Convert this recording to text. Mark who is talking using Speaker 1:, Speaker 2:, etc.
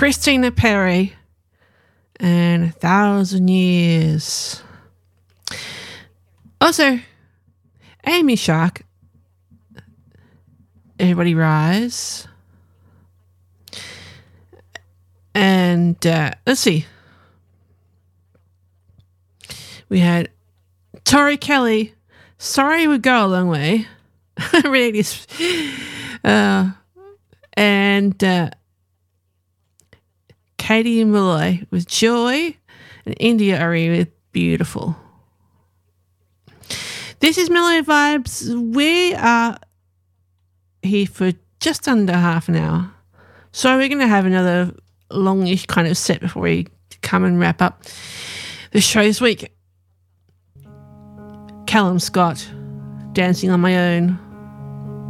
Speaker 1: Christina Perri and 1,000 Years. Also, Amy Shark, Everybody Rise. And let's see. We had Tori Kelly, Sorry Would Go a Long Way. Really, and Katie Malloy with Joy, and India Ari with Beautiful. This is Mellow Vibes. We are here for just under half an hour. So we're going to have another longish kind of set before we come and wrap up the show this week. Callum Scott, Dancing on My Own.